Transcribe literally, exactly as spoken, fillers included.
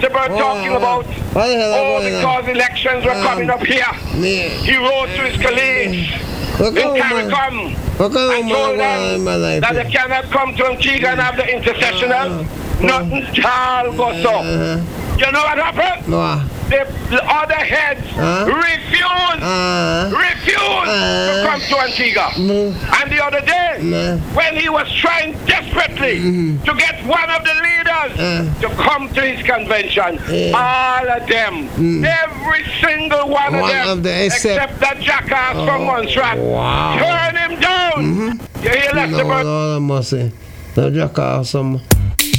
Lester Bird Oh, talking oh, about, what the hell are oh, going on? because elections were Um, coming up here. Me. He wrote to his colleagues What in kind of CARICOM What kind and of told man in my them life? that they cannot come to Antigua and have the intercessional. Nothing shall go so. Uh-huh. You know what happened? No. The, the other heads Huh? refused, Uh, refused Uh. to come to Antigua. no. And the other day, No. when he was trying desperately to get one of the leaders Uh. to come to his convention, Yeah. all of them, every single one, One of them, of the- except- that jackass from Montserrat, wow. turn him down. You hear, Lester No, Bird? no, no, must say. The jackass some.